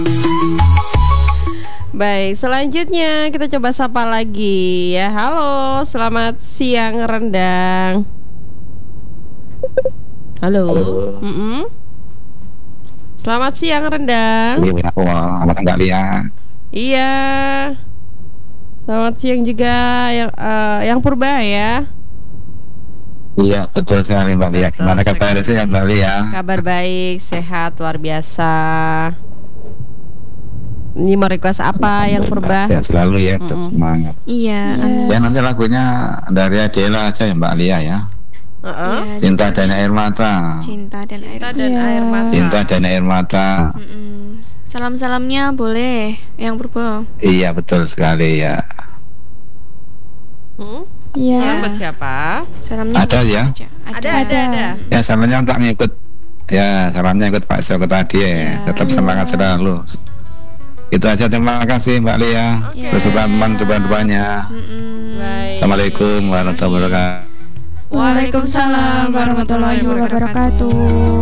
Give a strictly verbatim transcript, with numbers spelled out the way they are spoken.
Baik, selanjutnya kita coba sapa lagi ya. Halo, selamat siang Rendang. Halo. Halo. Mm-mm. Selamat siang Rendang. Iya, selamat kali ya. Iya. Selamat siang juga yang uh, yang Purba ya. Iya, betul sekali Mbak Lia. Gimana kabarnya sih Mbak Lia? Kabar baik, sehat, luar biasa. Ini mau request apa yang Purba? Sehat selalu ya, tetap Mm-mm. semangat. Iya. Ya nanti lagunya dari Adela aja ya Mbak Lia ya. Uh-uh. Iya, Cinta dari- dan air mata. Cinta dan air Cinta mata. dan Iya. air mata. Cinta dan air mata. Mm-mm. Salam-salamnya boleh yang purba. Iya betul sekali ya. Hmm? Iya. Salam buat siapa? Salamnya Ada boleh ya? aja. Ada, ada, ada. Ya salamnya tak ngikut. Ya salamnya ikut Pak Joko tadi ya. Iya. Tetap semangat selalu. Itu aja, terima kasih Mbak Lia. Oke. Beserta teman teman-temannya. Mm-mm. Baik. Assalamualaikum warahmatullahi wabarakatuh. Waalaikumsalam warahmatullahi wabarakatuh.